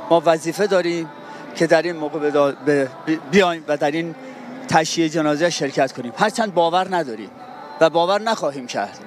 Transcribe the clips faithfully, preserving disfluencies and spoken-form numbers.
ما وظیفه داریم که در این موقع بیایم و در این تشییع جنازه شرکت کنیم. هرچند باور نداریم و باور نخواهیم کرد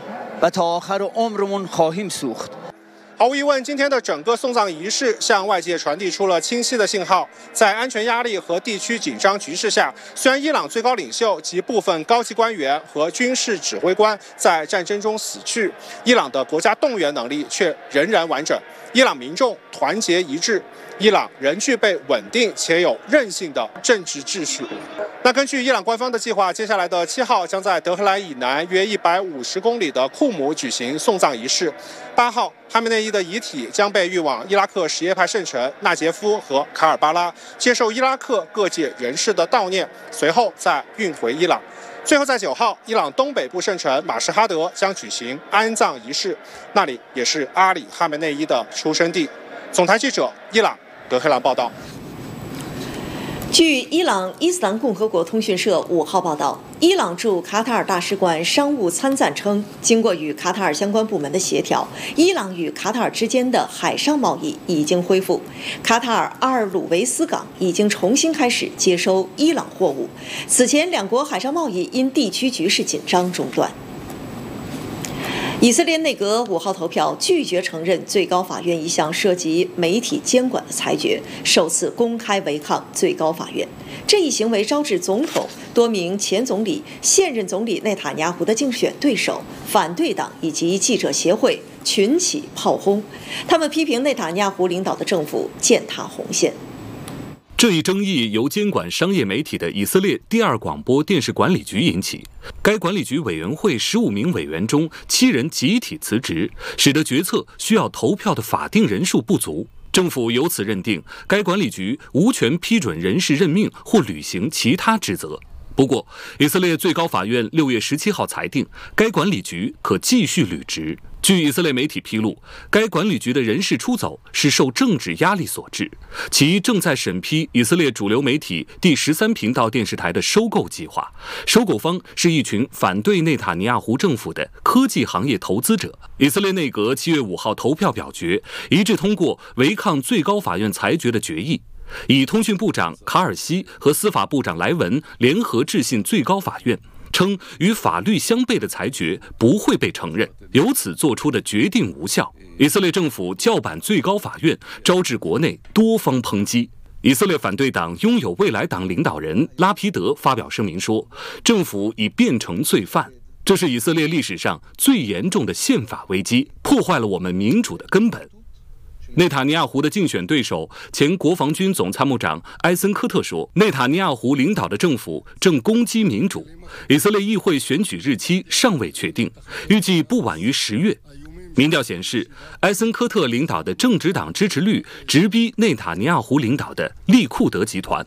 و تا آخر عمرمون خواهیم سوخت. 毫无疑问，今天的整个送葬仪式向外界传递出了清晰的信号。在安全压力和地区紧张局势下，虽然伊朗最高领袖及部分高级官员和军事指挥官在战争中死去，伊朗的国家动员能力却仍然完整。伊朗民众团结一致，伊朗仍具备稳定且有韧性的政治秩序。那根据伊朗官方的计划，接下来的七号将在德黑兰以南约一百五十公里的库姆举行送葬仪式。八号，哈梅内伊的遗体将被运往伊拉克什叶派圣城纳杰夫和卡尔巴拉，接受伊拉克各界人士的悼念，随后再运回伊朗。最后在九号，伊朗东北部圣城马什哈德将举行安葬仪式，那里也是阿里·哈梅内伊的出生地。总台记者伊朗德黑兰报道。 据伊朗伊斯兰共和国通讯社五号报道，伊朗驻卡塔尔大使馆商务参赞称，经过与卡塔尔相关部门的协调，伊朗与卡塔尔之间的海上贸易已经恢复，卡塔尔阿尔鲁维斯港已经重新开始接收伊朗货物。此前，两国海上贸易因地区局势紧张中断。以色列内阁五号投票拒绝承认最高法院一项涉及媒体监管的裁决，首次公开违抗最高法院。这一行为招致总统、多名前总理、现任总理内塔尼亚胡的竞选对手、反对党以及记者协会群起炮轰，他们批评内塔尼亚胡领导的政府践踏红线。 这一争议由监管商业媒体的以色列第二广播电视管理局引起。该管理局委员会十五名委员中，七人集体辞职，使得决策需要投票的法定人数不足。政府由此认定，该管理局无权批准人事任命或履行其他职责。不过，以色列最高法院六月十七号裁定，该管理局可继续履职。据以色列媒体披露，该管理局的人事出走是受政治压力所致，其正在审批以色列主流媒体第十三频道电视台的收购计划，收购方是一群反对内塔尼亚胡政府的科技行业投资者。以色列内阁七月五号投票表决，一致通过违抗最高法院裁决的决议。以通讯部长卡尔西和司法部长莱文联合致信最高法院，称与法律相悖的裁决不会被承认，由此做出的决定无效。以色列政府叫板最高法院，招致国内多方抨击。以色列反对党拥有未来党领导人拉皮德发表声明说，政府已变成罪犯，这是以色列历史上最严重的宪法危机，破坏了我们民主的根本。内塔尼亚胡的竞选对手前国防军总参谋长埃森科特说，内塔尼亚胡领导的政府正攻击民主。以色列议会选举日期尚未确定，预计不晚于十月。民调显示，埃森科特领导的正直党支持率直逼内塔尼亚胡领导的利库德集团。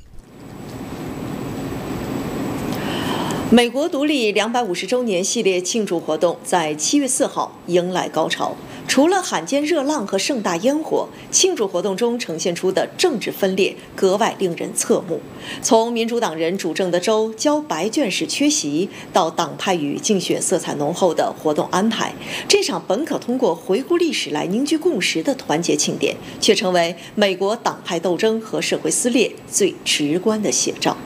美国独立两百五十周年系列庆祝活动在七月四号迎来高潮。除了罕见热浪和盛大烟火，庆祝活动中呈现出的政治分裂格外令人侧目。从民主党人主政的州交白卷式缺席，到党派与竞选色彩浓厚的活动安排，这场本可通过回顾历史来凝聚共识的团结庆典，却成为美国党派斗争和社会撕裂最直观的写照。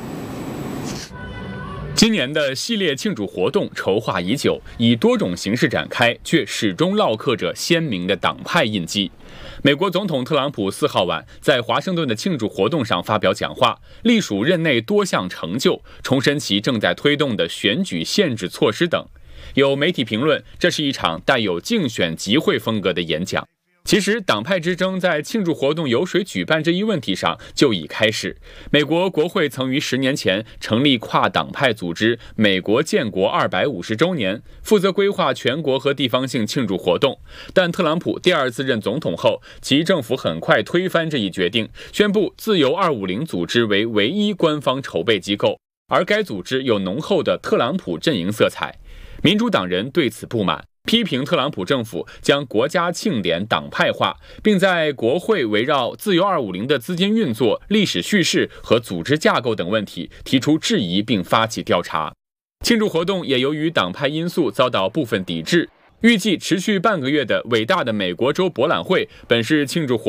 今年的系列庆祝活动筹划已久，以多种形式展开，却始终烙刻着鲜明的党派印记。美国总统特朗普四号晚在华盛顿的庆祝活动上发表讲话，隶属任内多项成就，重申其正在推动的选举限制措施等。有媒体评论，这是一场带有竞选集会风格的演讲。其实，党派之争在庆祝活动由谁举办这一问题上就已开始。美国国会曾于十年前成立跨党派组织“美国建国二百五十周年”，负责规划全国和地方性庆祝活动。但特朗普第二次任总统后，其政府很快推翻这一决定，宣布自由二五零组织为唯一官方筹备机构，而该组织有浓厚的特朗普阵营色彩。民主党人对此不满，批评特朗普政府将国家庆典党派化，并在国会围绕自由二五零的资金运作、历史叙事和组织架构等问题提出质疑，并发起调查。庆祝活动也由于党派因素遭到部分抵制。预计持续半个月的伟大的美国州博览会本是庆祝活